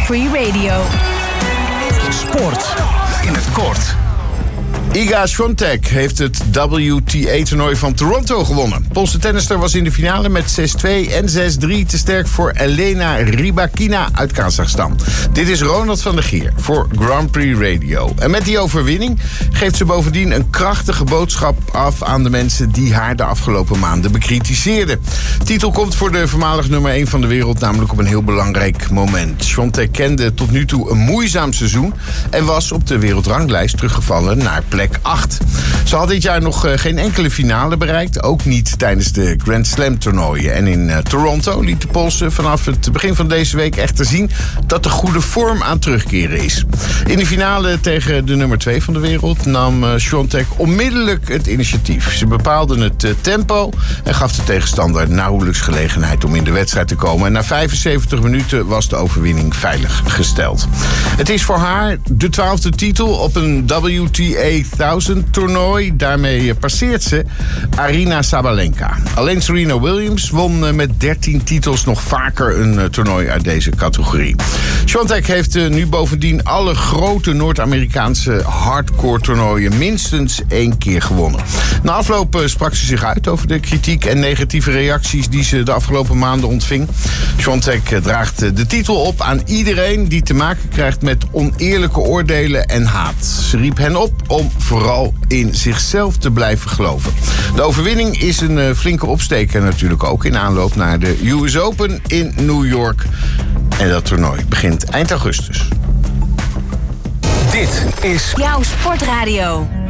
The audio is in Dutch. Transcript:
Prix Radio. Sport in het kort. Iga Swiatek heeft het WTA-toernooi van Toronto gewonnen. Poolse tennister was in de finale met 6-2 en 6-3 te sterk voor Elena Rybakina uit Kazachstan. Dit is Ronald van der Gier voor Grand Prix Radio. En met die overwinning geeft ze bovendien een krachtige boodschap af aan de mensen die haar de afgelopen maanden bekritiseerden. De titel komt voor de voormalig nummer 1 van de wereld namelijk op een heel belangrijk moment. Swiatek kende tot nu toe een moeizaam seizoen en was op de wereldranglijst teruggevallen naar plek 8. Ze had dit jaar nog geen enkele finale bereikt, ook niet tijdens de Grand Slam toernooien. En in Toronto liet de Poolse vanaf het begin van deze week echter zien dat de goede vorm aan terugkeren is. In de finale tegen de nummer 2 van de wereld nam Swiatek onmiddellijk het initiatief. Ze bepaalde het tempo en gaf de tegenstander nauwelijks gelegenheid om in de wedstrijd te komen. En na 75 minuten was de overwinning veilig gesteld. Het is voor haar de 12e titel op een WTA 1000 toernooi. Daarmee passeert ze Aryna Sabalenka. Alleen Serena Williams won met 13 titels nog vaker een toernooi uit deze categorie. Swiatek heeft nu bovendien alle grote Noord-Amerikaanse hardcore toernooien minstens 1 keer gewonnen. Na afloop sprak ze zich uit over de kritiek en negatieve reacties die ze de afgelopen maanden ontving. Swiatek draagt de titel op aan iedereen die te maken krijgt met oneerlijke oordelen en haat. Ze riep hen op om vooral in zichzelf te blijven geloven. De overwinning is een flinke opsteker natuurlijk ook in aanloop naar de US Open in New York. En dat toernooi begint eind augustus. Dit is jouw sportradio.